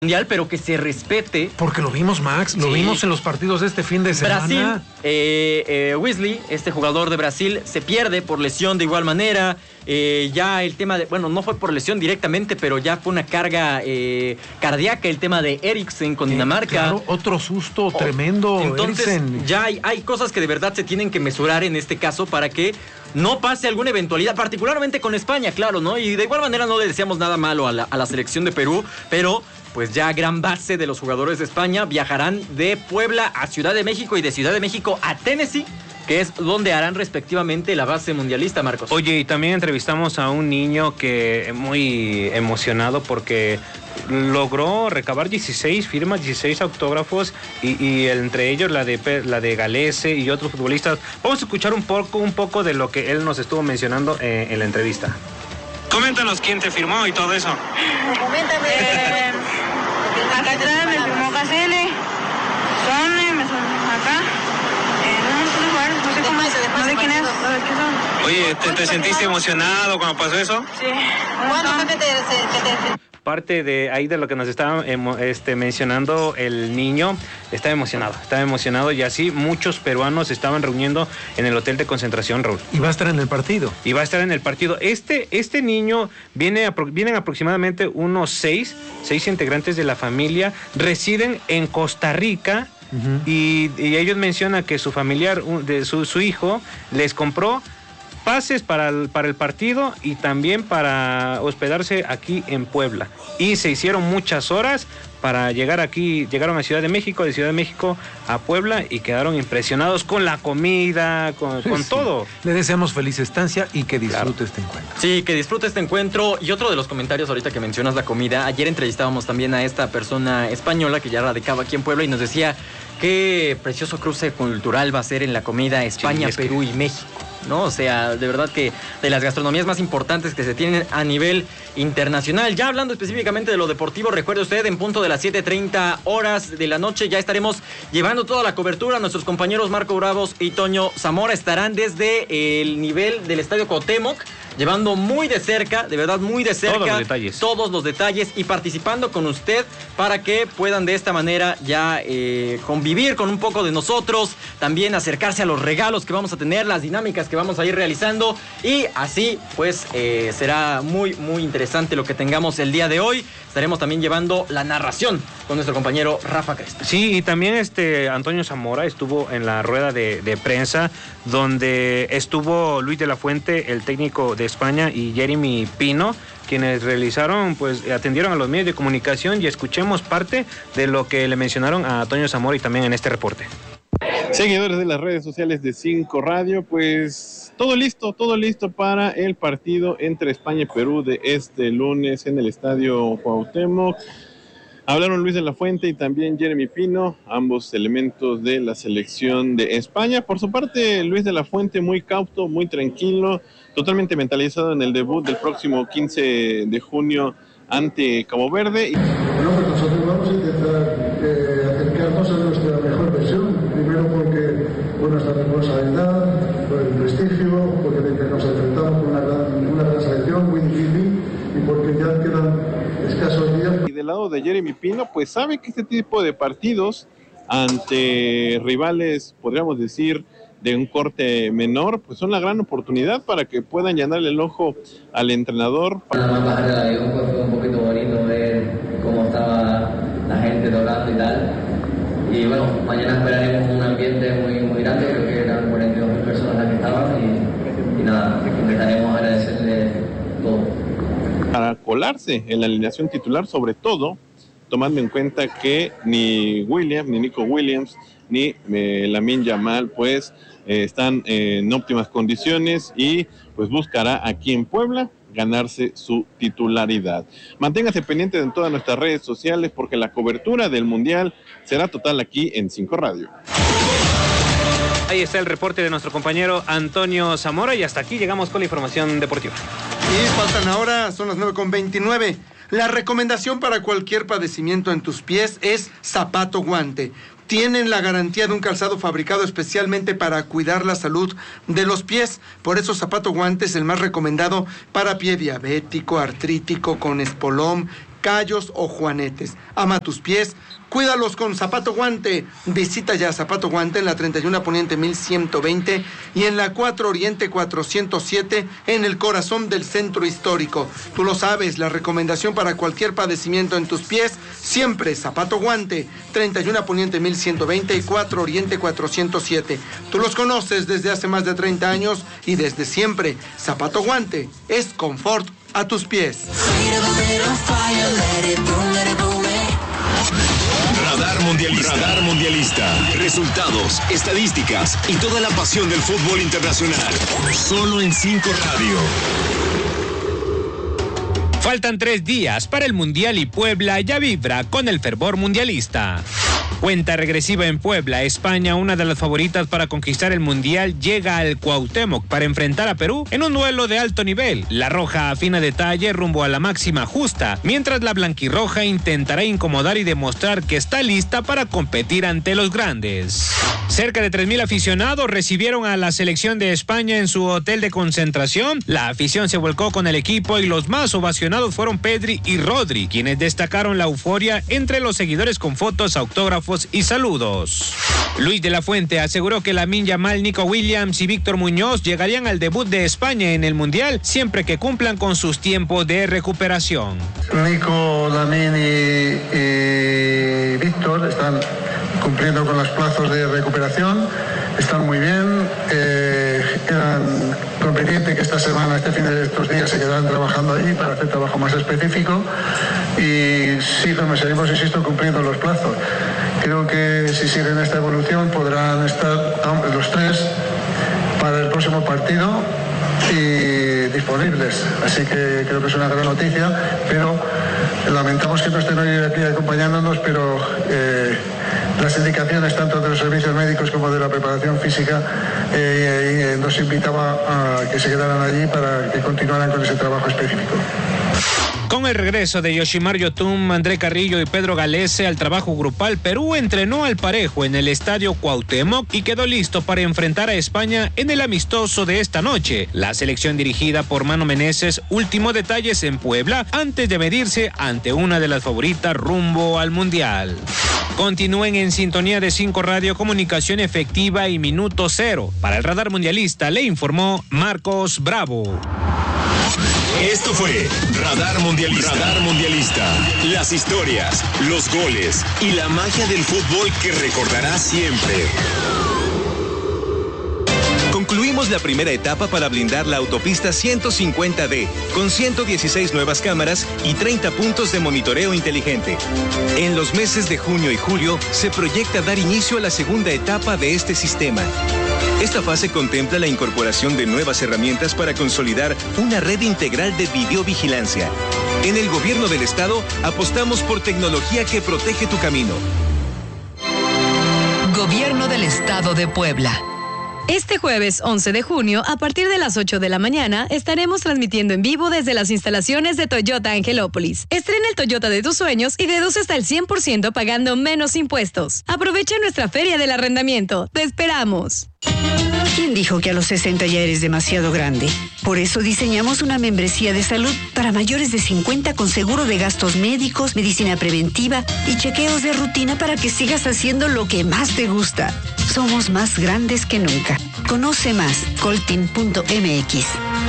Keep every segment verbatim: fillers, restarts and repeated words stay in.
mundial, pero que se respete. Porque lo vimos, Max, lo sí. vimos en los partidos de este fin de semana. Brasil, eh, eh, Wesley, este jugador de Brasil, se pierde por lesión de igual manera. Eh, ya el tema de, bueno, no fue por lesión directamente, pero ya fue una carga eh, cardíaca el tema de Eriksen con Dinamarca. Claro, otro susto oh, tremendo. Entonces, Eriksen. ya hay, hay cosas que de verdad se tienen que mesurar en este caso para que no pase alguna eventualidad, particularmente con España, claro, ¿no? Y de igual manera no le deseamos nada malo a la, a la selección de Perú, pero pues ya gran base de los jugadores de España viajarán de Puebla a Ciudad de México y de Ciudad de México a Tennessee, que es donde harán respectivamente la base mundialista, Marcos. Oye, y también entrevistamos a un niño que muy emocionado porque logró recabar dieciséis firmas, dieciséis autógrafos y, y entre ellos la de la de Galese y otros futbolistas. Vamos a escuchar un poco, un poco de lo que él nos estuvo mencionando eh, en la entrevista. Coméntanos quién te firmó y todo eso. Coméntame. Eh, acá atrás me firmó Casele, Sone, me son acá. Eh, no, no sé lugar, no sé cómo, no sé quién es, no sé qué son. Oye, ¿te, te sentiste emocionado cuando pasó eso? Sí. ¿Cuándo fue que te, que te... Parte de ahí de lo que nos estaba este, mencionando el niño, estaba emocionado, estaba emocionado y así muchos peruanos se estaban reuniendo en el hotel de concentración, Raúl. Y va a estar en el partido. Y va a estar en el partido. Este, este niño, viene, vienen aproximadamente unos seis, seis integrantes de la familia, residen en Costa Rica. Uh-huh. y, y ellos mencionan que su familiar, de su, su hijo, les compró pases para el, para el partido y también para hospedarse aquí en Puebla. Y se hicieron muchas horas para llegar aquí, llegaron a Ciudad de México, de Ciudad de México a Puebla y quedaron impresionados con la comida, con, sí, con sí. todo. Le deseamos feliz estancia y que disfrute claro. este encuentro. Sí, que disfrute este encuentro. Y otro de los comentarios ahorita que mencionas la comida, ayer entrevistábamos también a esta persona española que ya radicaba aquí en Puebla y nos decía qué precioso cruce cultural va a ser en la comida España, sí, Perú que... y México, ¿no? O sea, de verdad que de las gastronomías más importantes que se tienen a nivel internacional. Ya hablando específicamente de lo deportivo, recuerde usted, en punto de las siete treinta horas de la noche ya estaremos llevando toda la cobertura. Nuestros compañeros Marco Bravos y Toño Zamora estarán desde el nivel del Estadio Cuauhtémoc, llevando muy de cerca, de verdad muy de cerca, todos los detalles, todos los detalles y participando con usted para que puedan de esta manera ya eh, convivir con un poco de nosotros, también acercarse a los regalos que vamos a tener, las dinámicas que vamos a ir realizando y así pues eh, será muy muy interesante lo que tengamos el día de hoy. Estaremos también llevando la narración con nuestro compañero Rafa Crespo. Sí, y también este Antonio Zamora estuvo en la rueda de, de prensa donde estuvo Luis de la Fuente, el técnico de España, y Jeremy Pino, quienes realizaron, pues atendieron a los medios de comunicación y escuchemos parte de lo que le mencionaron a Antonio Zamora y también en este reporte. Seguidores de las redes sociales de cinco Radio, pues todo listo, todo listo para el partido entre España y Perú de este lunes en el Estadio Cuauhtémoc. Hablaron Luis de la Fuente y también Jeremy Pino, ambos elementos de la selección de España. Por su parte, Luis de la Fuente muy cauto, muy tranquilo, totalmente mentalizado en el debut del próximo quince de junio ante Cabo Verde. Bueno, pues nosotros vamos a intentar eh, acercarnos a nuestra mejor versión, primero porque por nuestra responsabilidad, por el prestigio, porque nos enfrentamos con una gran, una gran selección muy difícil y porque ya quedan escasos días. Y del lado de Jeremy Pino, pues sabe que este tipo de partidos ante rivales, podríamos decir, de un corte menor, pues son la gran oportunidad para que puedan llenarle el ojo al entrenador. La más baja de la fue un poquito bonito ver cómo estaba la gente tocando y tal. Y bueno, mañana esperaremos un ambiente muy, muy grande, creo que eran cuarenta y dos mil personas las que estaban y, y nada, intentaremos agradecerle todo. Para colarse en la alineación titular, sobre todo, tomando en cuenta que ni Williams, ni Nico Williams, ni eh, Lamine Yamal, pues eh, están en óptimas condiciones y pues buscará aquí en Puebla ganarse su titularidad. Manténgase pendiente en todas nuestras redes sociales porque la cobertura del Mundial será total aquí en cinco Radio. Ahí está el reporte de nuestro compañero Antonio Zamora y hasta aquí llegamos con la información deportiva. Y faltan ahora, son las nueve con veintinueve. La recomendación para cualquier padecimiento en tus pies es zapato guante. Tienen la garantía de un calzado fabricado especialmente para cuidar la salud de los pies. Por eso Zapato Guante es el más recomendado para pie diabético, artrítico, con espolón, callos o juanetes. Ama tus pies, cuídalos con Zapato Guante. Visita ya Zapato Guante en la treinta y uno Poniente mil ciento veinte y en la cuatro Oriente cuatrocientos siete en el corazón del centro histórico. Tú lo sabes, la recomendación para cualquier padecimiento en tus pies, siempre Zapato Guante. treinta y uno Poniente mil ciento veinte y cuatro Oriente cuatrocientos siete. Tú los conoces desde hace más de treinta años y desde siempre. Zapato Guante es confort a tus pies. Radar Mundialista. Radar Mundialista. Resultados, estadísticas y toda la pasión del fútbol internacional. Solo en cinco Radio. Faltan tres días para el Mundial y Puebla ya vibra con el fervor mundialista. Cuenta regresiva en Puebla. España, una de las favoritas para conquistar el Mundial, llega al Cuauhtémoc para enfrentar a Perú en un duelo de alto nivel. La roja afina detalle rumbo a la máxima justa, mientras la blanquirroja intentará incomodar y demostrar que está lista para competir ante los grandes. Cerca de tres mil aficionados recibieron a la selección de España en su hotel de concentración. La afición se volcó con el equipo y los más ovacionados fueron Pedri y Rodri, quienes destacaron la euforia entre los seguidores con fotos, autógrafos y saludos. Luis de la Fuente aseguró que Lamine Yamal, Nico Williams y Víctor Muñoz llegarían al debut de España en el Mundial siempre que cumplan con sus tiempos de recuperación. Nico, Lamine y, y Víctor están cumpliendo con los plazos de recuperación, están muy bien, eh, eran conveniente que esta semana, este fin de estos días se quedaran trabajando allí para hacer trabajo más específico y sí, como seguimos, insisto, cumpliendo los plazos. Creo que si siguen esta evolución podrán estar los tres para el próximo partido y disponibles, así que creo que es una gran noticia, pero lamentamos que no estén hoy aquí acompañándonos, pero eh, las indicaciones tanto de los servicios médicos como de la preparación física eh, eh, nos invitaba a que se quedaran allí para que continuaran con ese trabajo específico. Con el regreso de Yoshimar Yotun, André Carrillo y Pedro Galese al trabajo grupal, Perú entrenó al parejo en el estadio Cuauhtémoc y quedó listo para enfrentar a España en el amistoso de esta noche. La selección dirigida por Mano Meneses, últimos detalles en Puebla antes de medirse ante una de las favoritas rumbo al Mundial. Continúen en sintonía de cinco Radio, comunicación efectiva y minuto cero. Para el Radar Mundialista le informó Marcos Bravo. Esto fue Radar Mundialista. Radar Mundialista. Las historias, los goles y la magia del fútbol que recordarás siempre. Concluimos la primera etapa para blindar la autopista ciento cincuenta D, con ciento dieciséis nuevas cámaras y treinta puntos de monitoreo inteligente. En los meses de junio y julio se proyecta dar inicio a la segunda etapa de este sistema. Esta fase contempla la incorporación de nuevas herramientas para consolidar una red integral de videovigilancia. En el Gobierno del Estado apostamos por tecnología que protege tu camino. Gobierno del Estado de Puebla. Este jueves once de junio, a partir de las ocho de la mañana, estaremos transmitiendo en vivo desde las instalaciones de Toyota Angelópolis. Estrena el Toyota de tus sueños y deduce hasta el cien por ciento pagando menos impuestos. Aprovecha nuestra feria del arrendamiento. ¡Te esperamos! ¿Quién dijo que a los sesenta ya eres demasiado grande? Por eso diseñamos una membresía de salud para mayores de cincuenta con seguro de gastos médicos, medicina preventiva y chequeos de rutina para que sigas haciendo lo que más te gusta. Somos más grandes que nunca. Conoce más, coltin punto m x.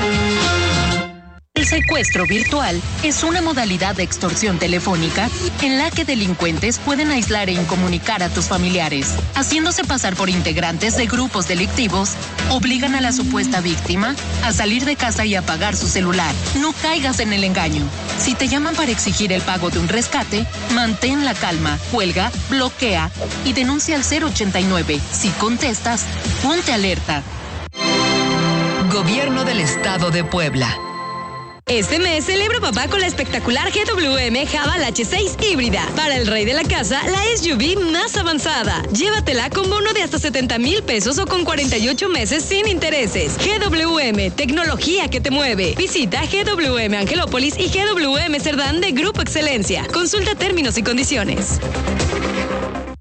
El secuestro virtual es una modalidad de extorsión telefónica en la que delincuentes pueden aislar e incomunicar a tus familiares, haciéndose pasar por integrantes de grupos delictivos, obligan a la supuesta víctima a salir de casa y apagar su celular. No caigas en el engaño. Si te llaman para exigir el pago de un rescate, mantén la calma, cuelga, bloquea y denuncia al cero ochenta y nueve. Si contestas, ponte alerta. Gobierno del Estado de Puebla. Este mes celebra papá con la espectacular G W M Haval H seis híbrida. Para el rey de la casa, la S U V más avanzada. Llévatela con bono de hasta setenta mil pesos o con cuarenta y ocho meses sin intereses. G W M, tecnología que te mueve. Visita G W M Angelópolis y G W M Cerdán de Grupo Excelencia. Consulta términos y condiciones.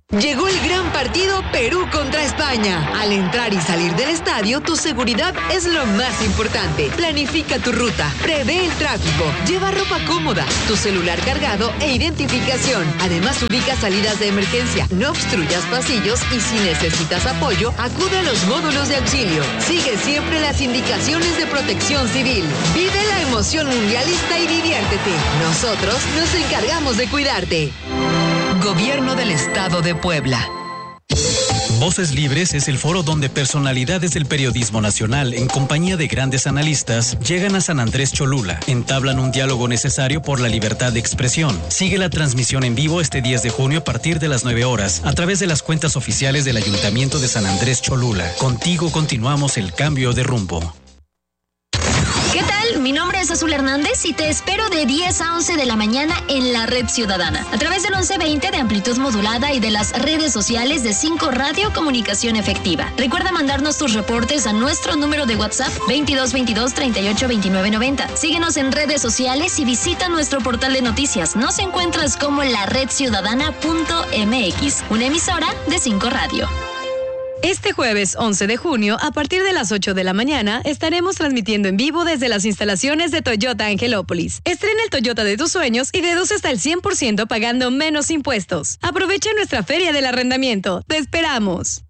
Llegó el gran partido Perú contra España. Al entrar y salir del estadio, tu seguridad es lo más importante. Planifica tu ruta, prevé el tráfico, lleva ropa cómoda, tu celular cargado e identificación. Además, ubica salidas de emergencia, no obstruyas pasillos y si necesitas apoyo, acude a los módulos de auxilio. Sigue siempre las indicaciones de Protección Civil. Vive la emoción mundialista y diviértete. Nosotros nos encargamos de cuidarte. Gobierno del Estado de Puebla. Voces Libres es el foro donde personalidades del periodismo nacional, en compañía de grandes analistas, llegan a San Andrés Cholula, entablan un diálogo necesario por la libertad de expresión. Sigue la transmisión en vivo este diez de junio a partir de las nueve horas, a través de las cuentas oficiales del Ayuntamiento de San Andrés Cholula. Contigo continuamos el cambio de rumbo. ¿Qué tal? Mi nombre es Azul Hernández y te espero de diez a once de la mañana en la Red Ciudadana, a través del once veinte de amplitud modulada y de las redes sociales de cinco Radio Comunicación Efectiva. Recuerda mandarnos tus reportes a nuestro número de WhatsApp veintidós veintidós treinta y ocho veintinueve noventa. Síguenos en redes sociales y visita nuestro portal de noticias. Nos encuentras como la red ciudadana punto m x, una emisora de cinco Radio. Este jueves once de junio, a partir de las ocho de la mañana, estaremos transmitiendo en vivo desde las instalaciones de Toyota Angelópolis. Estrena el Toyota de tus sueños y deduce hasta el cien por ciento pagando menos impuestos. Aprovecha nuestra feria del arrendamiento. ¡Te esperamos!